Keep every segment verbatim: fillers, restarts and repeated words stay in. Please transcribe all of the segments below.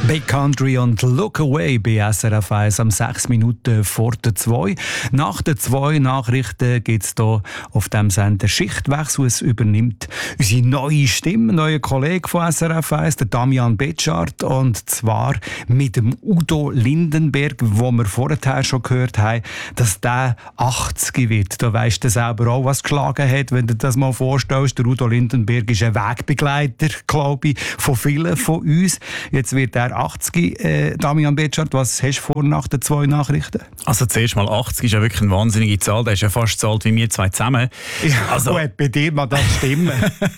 Big Country und Look Away bei S R F eins am sechs Minuten vor der zwei. Nach den zwei Nachrichten gibt es hier auf dem Sender Schichtwechsel. Es übernimmt unsere neue Stimme, neuer Kollege von S R F eins, der Damian Betschart. Und zwar mit dem Udo Lindenberg, wo wir vorher schon gehört haben, dass der achtzig wird. Da weisst du selber auch, was geschlagen hat, wenn du das mal vorstellst. Der Udo Lindenberg ist ein Wegbegleiter, glaube ich, von vielen von uns. Jetzt wird er achtzig. Äh, Damian Betschart, was hast du vor nach den zwei Nachrichten? Also zuerst mal achtzig ist ja wirklich eine wahnsinnige Zahl. Der ist ja fast so alt wie wir zwei zusammen. Ja, also, gut, bei dir mag das stimmen.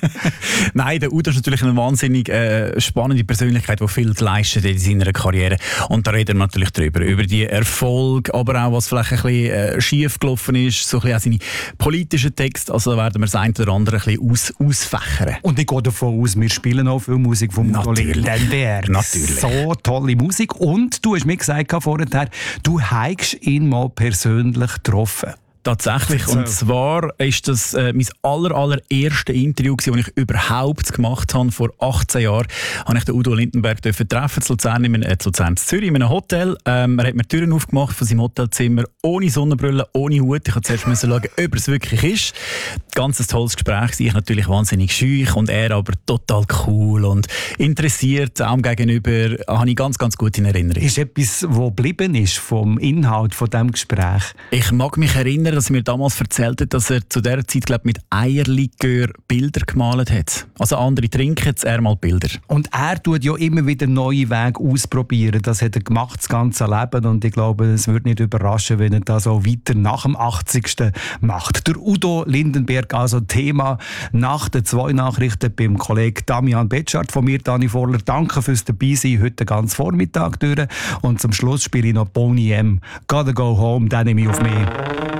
Nein, der Udo ist natürlich eine wahnsinnig äh, spannende Persönlichkeit, die viel geleistet hat in seiner Karriere. Und da reden wir natürlich drüber. Über die Erfolge, aber auch was vielleicht ein bisschen äh, schief gelaufen ist. So ein bisschen auch seine politischen Texte. Also da werden wir das eine oder andere ein bisschen aus, ausfächern. Und ich gehe davon aus, wir spielen auch viel Musik von Udo Lindenberg. Natürlich. So tolle Musik. Und du hast mir gesagt vorher, du hast ihn mal persönlich getroffen. Tatsächlich. Und zwar ist das äh, mein aller, allererste Interview, das ich überhaupt gemacht habe. Vor achtzehn Jahren habe ich den Udo Lindenberg treffen, zu Luzern, in, äh, zu Luzern, zu Zürich, in einem Hotel. Ähm, er hat mir die Türen aufgemacht von seinem Hotelzimmer, ohne Sonnenbrille, ohne Hut. Ich musste zuerst schauen, ob er es wirklich ist. Ganz ein tolles Gespräch. Ich natürlich wahnsinnig schüch und er aber total cool und interessiert. Auch gegenüber habe ich ganz, ganz gut in Erinnerung. Ist etwas, was geblieben ist vom Inhalt von diesem Gespräch? Ich mag mich erinnern, dass er mir damals erzählt hat, dass er zu dieser Zeit glaub, mit Eierlikör Bilder gemalt hat. Also andere trinken, jetzt er mal Bilder. Und er tut ja immer wieder neue Wege ausprobieren. Das hat er gemacht das ganze Leben und ich glaube, es würde nicht überraschen, wenn er das auch weiter nach dem achtzigsten macht. Der Udo Lindenberg, also Thema nach den zwei Nachrichten beim Kollegen Damian Betschart. Von mir, Dani Vorler, danke fürs Dabeisein heute den ganzen Vormittag durch. Und zum Schluss spiele ich noch Boney M. Gotta go home, den nehme ich auf mich.